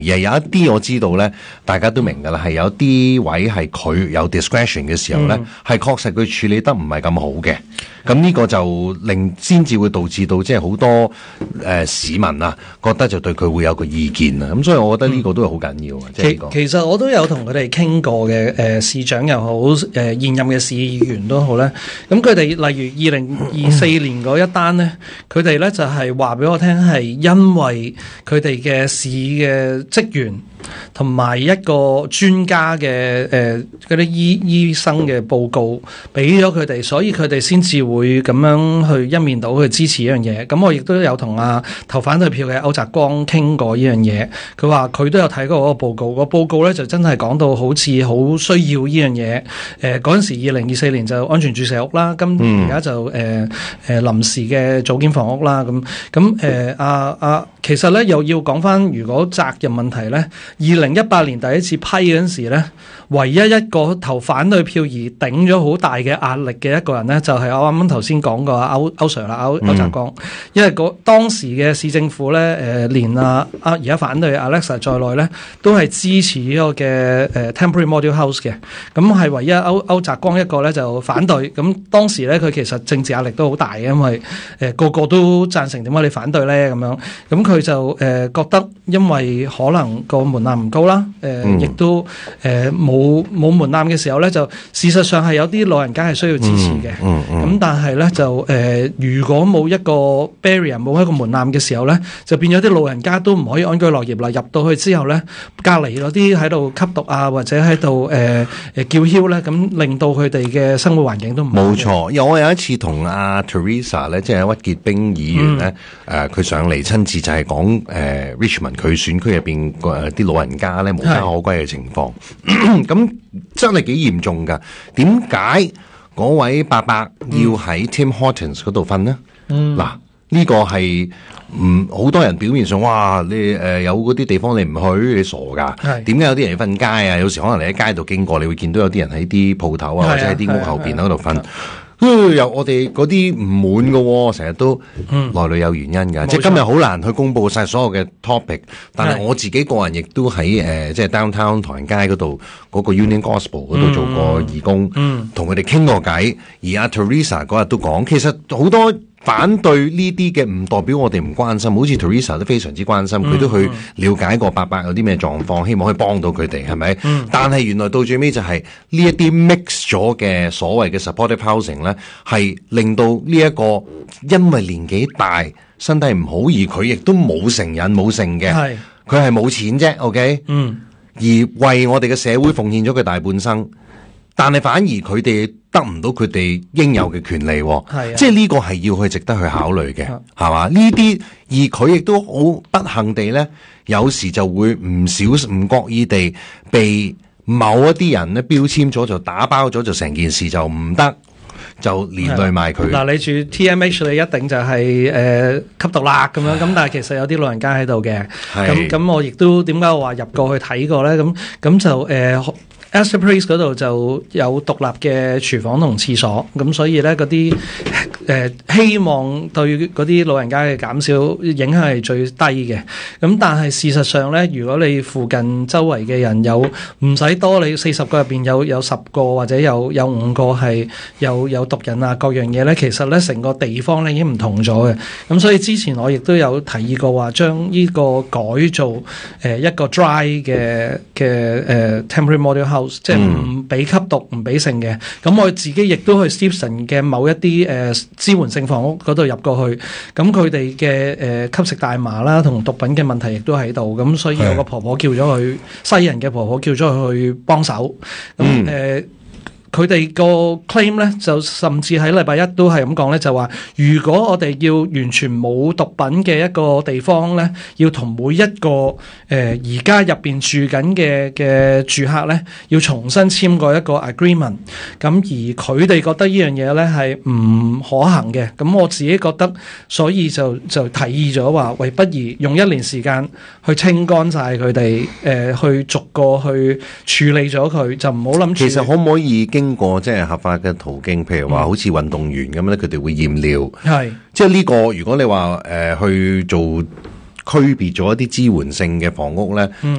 而係有一啲我知道咧，大家都明㗎啦，係有啲位係佢有 discretion 嘅時候咧，係確實佢處理得唔係咁好嘅。咁呢個就先至會導致到即係好多市民啊，覺得就對佢會有個意見啊。咁所以我覺得呢個都係好緊要啊。 其實我都有同佢哋傾過嘅，市長又好，現任嘅市議員都好咧。咁佢哋例如2024年嗰一單咧，佢哋咧就係話俾我聽係因為佢哋嘅市嘅職員同埋一個專家嘅嗰啲醫生嘅報告俾咗佢哋，所以佢哋先至會咁樣去一面倒去支持呢樣嘢。咁我亦都有同投反對票嘅歐澤光傾過呢樣嘢，佢話佢都有睇過嗰個報告，個報告咧就真係講到好似好需要呢樣嘢。嗰陣時2024年就安全注射屋啦，咁而家就臨時嘅組建房屋啦。其實咧又要講翻，如果責任問題咧，2018年第一次批嗰陣時咧，唯一一個投反對票而頂咗好大嘅壓力嘅一個人咧，就係我啱啱頭先講過歐 Sir 啦，歐澤光，因為當時嘅市政府咧，連而家反對 Alexa 在內咧，都係支持呢個嘅Temporary Model House 嘅，咁係唯一歐澤光一個咧就反對。咁當時咧佢其實政治壓力都好大嘅，因為個個都贊成，點解你反對咧咁樣？咁佢就覺得因為可能個門檻唔高啦，亦都冇門檻嘅時候咧，就事實上係有啲老人家係需要支持嘅。咁但係咧就如果冇一個 barrier 冇一個門檻嘅時候咧，就變咗啲老人家都唔可以安居樂業啦。入到去之後咧，隔離嗰啲喺度吸毒啊，或者喺度叫囂咧，咁令到佢哋嘅生活環境都唔好。 冇錯，我有一次同阿 Teresa 咧，即係屈潔冰議員咧，佢上嚟親自就係講Richmond 佢選區入邊啲老人家咧無家可歸嘅情況，咁真係幾嚴重㗎。點解嗰位伯伯要喺 Tim Hortons 嗰度瞓呢？嗱，呢個係好多人表面上哇，你有嗰啲地方你唔去，你傻㗎？點解有啲人要瞓街啊？有時可能你喺街度經過，你會見到有啲人喺啲鋪頭啊，或者喺啲屋後邊喺度瞓。有我哋嗰啲唔滿嘅，成日都內裏有原因㗎。即係今日好難去公佈晒所有嘅 topic， 但係我自己個人亦都喺即係 downtown 唐人街嗰度嗰個 Union Gospel 嗰度做過義工，同佢哋傾過偈。而阿 Teresa 嗰日都講，其實好多反對呢啲嘅唔代表我哋唔關心，好似 Teresa 都非常之關心，佢都去了解過伯伯有啲咩狀況，希望可以幫到佢哋，係咪？但係原來到最尾就係呢一啲 mix 咗嘅所謂嘅 supportive housing 咧，係令到呢一個因為年紀大、身體唔好而佢亦都冇成癮冇剩嘅，佢係冇錢啫 ，OK？而為我哋嘅社會奉獻咗佢大半生。但係反而佢哋得唔到佢哋應有嘅權利，即係呢個係要去值得去考慮嘅，係嘛？呢啲而佢亦都好不幸地咧，有時就會唔覺意地被某一啲人咧標籤咗，就打包咗，就成件事就唔得，就連累埋佢。嗱， 你住 TMH 你一定就係吸毒啦咁樣，咁但係其實有啲老人家喺度嘅，咁我亦都點解我話入過去睇過咧？咁就Astor Place 嗰度就有獨立嘅廚房同廁所，咁所以咧嗰啲希望對嗰啲老人家嘅減少影響係最低嘅。咁但係事實上咧，如果你附近周圍嘅人有唔使多，你40個入邊有10個或者有5個係有毒癮啊各樣嘢咧，其實咧成個地方咧已經唔同咗嘅。咁所以之前我亦都有提議過話將呢個改做一個 dry 嘅temporary model house。即係唔俾吸毒唔俾性嘅，咁我自己亦都去 Stephen 嘅某一啲支援性房屋嗰度入過去，咁佢哋嘅吸食大麻啦同毒品嘅問題亦都喺度，咁所以有個婆婆叫咗佢西人嘅婆婆叫咗佢去幫手，咁佢哋個 claim 咧就甚至喺禮拜一都係咁講咧，就話如果我哋要完全冇毒品嘅一個地方咧，要同每一個而家入邊住緊嘅住客咧，要重新簽過一個 agreement。咁而佢哋覺得呢樣嘢咧係唔可行嘅。咁我自己覺得，所以就提議咗話，喂，不如用1年時間去清乾晒佢哋，去逐個去處理咗佢，就唔好諗住。 其實可唔可以經過即係合法嘅途徑，譬如話好似運動員咁咧，佢哋會驗尿，係即係呢個。如果你話去做區別咗一啲支援性嘅房屋咧，